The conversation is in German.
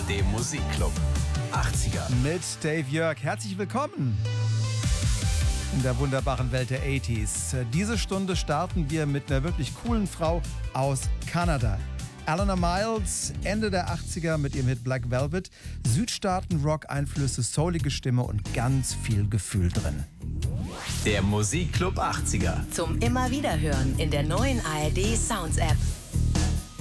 ARD Musikclub 80er. Mit Dave Jörg. Herzlich willkommen in der wunderbaren Welt der 80s. Diese Stunde starten wir mit einer wirklich coolen Frau aus Kanada. Alannah Myles, Ende der 80er mit ihrem Hit Black Velvet. Südstaaten-Rock-Einflüsse, soulige Stimme und ganz viel Gefühl drin. Der Musikclub 80er. Zum immer wieder hören in der neuen ARD Sounds App.